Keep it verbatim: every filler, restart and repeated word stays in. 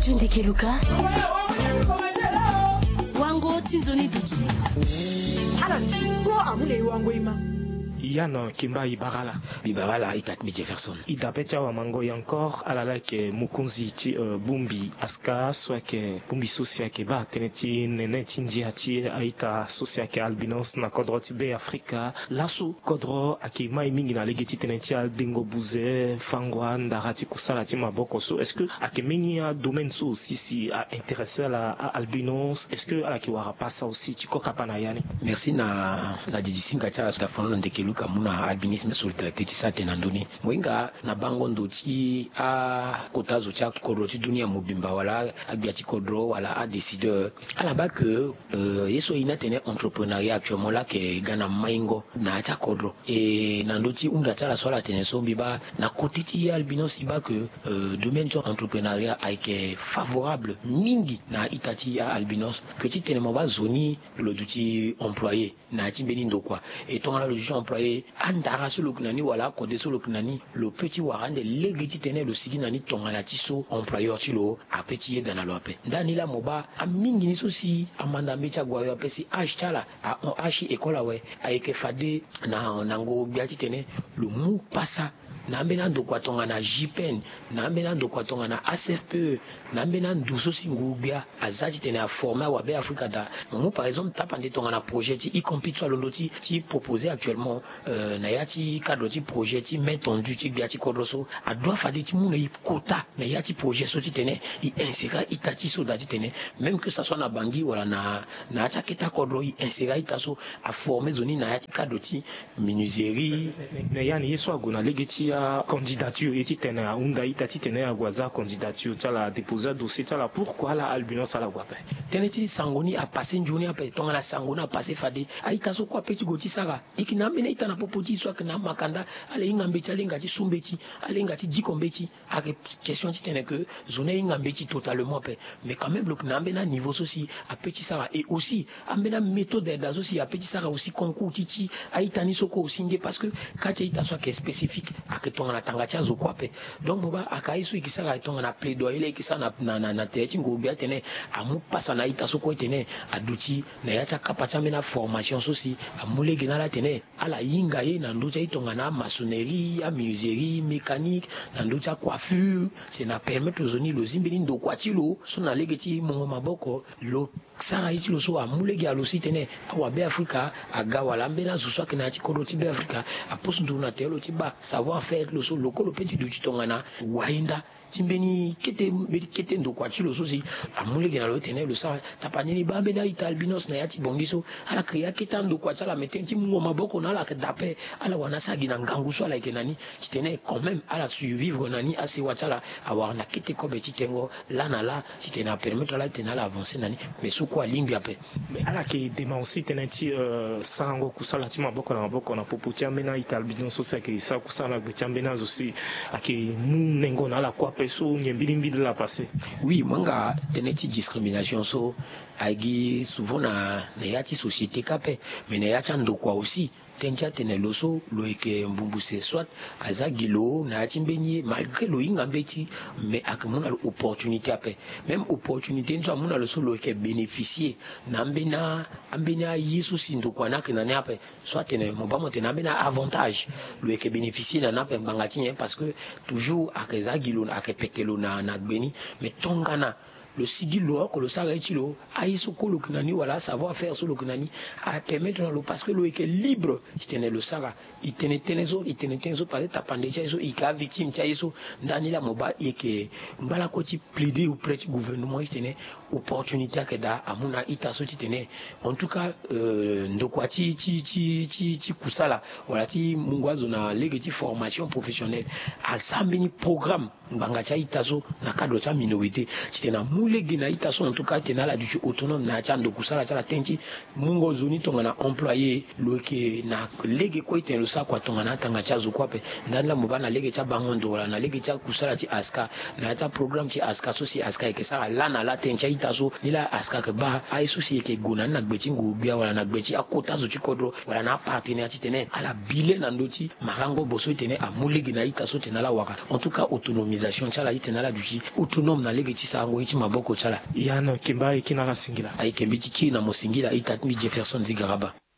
Radio Ndekeluka. Wango Tizoni Duchi. Ala Tingo amule wango ima. Yana Kimba Ibarala. Ibarala itatmi Jefferson. Idapecha wa mango encore alala ke mukunzi ti uh, bumbi aska soit ke bumbi sosia ke ba teneti neneti ndiati aita sosia ke albinos na kodro ti be Afrika lasu kodro aki mai mingi na legeti teneti albingo buze fangwa ndarati kusala ti maboko so est-ce que aki mingi a domaine so aussi si a intéressé la a albinos est-ce que ala ki wara passa aussi ti koka na yani. Merci na na didisinga cha sa fono ndekelu kamuna albinisme solidarité ti sa tenandoni moinga na bango ndoti a kotazo cha kodro ti dunia mobimba wala agbia ti kodro wala a décideur ala ba que euh, yeso ina tene entrepreneuriat actuellement là ke gana maingo na cha kodro et na ndoti unda cha la sola tene so biba na côté ti albinos iba que euh, domaine de entrepreneuriat a été favorable mingi na itati a albinos que ti tene mo ba zoni le duti employé na ti beni ndokwa et ton la le employé andara sur le kunani wala kodé sur le kunani le petit warande legiti tene le sigi nani tongana ti so employeur ti lo a petit dans la lope ndani la moba a mingi ni so si amanda mecha gwa yo pesi ashtala a ashi ekola we a eke fade na nango biati tene le mu passa na mbena ndokwa tongana jipen na mbena ndokwa tongana A C F P E na mbena nduso singubia azati tene a former wa be Afrika da mu par exemple tapande tongana projet ti y compris toi londoti ti proposé actuellement euh, na yati cadre ti projet ti main tendu ti biati kodroso a doit fade ti mu na quota na yati projet so ti tene i insera itati so dati tene même que ça soit na bangi wala na na ta keta kodro i insera itaso a former zoni na yati cadre ti menuiserie mais yani yeso agona legeti ya candidature eti tene a unda itati tene a gwaza candidature tala déposer dossier tala pourquoi la albinos ala gwape tene ti sangoni a passé journée a pe tonga la sangona a passé fade a itaso kwa petit goti sara ikina mena itana popoti so que na makanda ale ingambeti ale ngati sumbeti ale ngati dikombeti a question ti tene que zone ingambeti totalement pe mais quand même le knambe na niveau aussi a petit sara et aussi ambena méthode d'azo aussi a petit sara aussi concours titi a itani soko aussi parce que quand ita so que spécifique a que tonga na tangati zo kwape donc boba akaiso ikisara tonga na plaidoyer ikisana na na na tete ngobia tene amu passa na ita soko tene aduti na yacha kapata mena formation aussi amule gina la tene ala yinga ye na ndocha itonga na maçonnerie a menuiserie mécanique na ndocha coiffure c'est na permettre zoni lo zimbini ndo kwatilo so na legeti mongo maboko lo sara itilo so amule gi alosi tene awa be Afrika aga wala mbena zo ke na ti kodo ti be Afrika a post nduna telo ti ba savoir faire lo so lokolo petit du tonga na wainda timbeni kete kete ndo kwatilo so si amule gi na lo tene lo sa tapanini ba be na italbinos na yati bongiso ala kriya keta ndo kwatala metenti mongo maboko na la ke dape ala wana sa gi na ngangu so ala ke nani ti tene quand même ala survivre nani asi watala avoir na kete ko be ti tengo la na la ti tene permettre la tene ala avancer nani mais sous quoi lingi ape mais ala ke dema aussi tene ti euh, sango kusala ti maboko na maboko na popoti amena italbinos so sa ke sa kusala be ti ambena aussi ake mu nengo na la kwa peso nyembili mbili la passé oui manga tene ti discrimination so agi souvent na na yati société kape mais na yati ndokwa aussi tenja tene loso lo eke mbumbuse soit azagilo na timbeni malgré lo inga mbeti mais akamuna opportunité ape même opportunité nso amuna lo so lo eke bénéficier na mbena ambena yesu sindo kwa na kana ne ape soit tene mobamo tene ambena avantage lo eke bénéficier na nape mbangati parce que toujours akezagilo akepetelo na na gbeni mais tongana le sigilo ko lo sara itilo aiso ko lo kunani wala savoir faire sur le kunani a permettre le parce que lo est libre tene lo sara itene tenezo itene tenezo par ta pandécha iso ika victime tia iso ndani la moba yeke mbala ko ti plaider auprès du gouvernement itene opportunité que da amuna itaso tene en tout cas euh, ndokwa ti ti ti ti ti kusala wala ti mungwazo na legeti formation professionnelle a sambini programme mbanga cha itaso na cadre cha minorité tene mulegi na ita so en tout cas tenala du autonome na chando kusala chala tenchi mungo zoni tonga na employé loke na lege ko iten lusa kwa tonga na tanga chazo kwape ndanda mubana lege cha bangondo wala na lege cha kusala ti aska na ta programme ti aska so si aska ke sala lana la tencha ita so nila aska ke ba ai so si ke gona na gbechi ngubia wala na gbechi akota zo chi kodro wala na partenaire ti tene ala bile na ndoti marango boso tene a mulegi na ita so tenala waka en tout cas autonomisation chala itenala du autonome na lege ti sango iti maboko chala yana kimba ikina la singila ai kembi ti ki na mosingila ita mi Jefferson Zigaraba.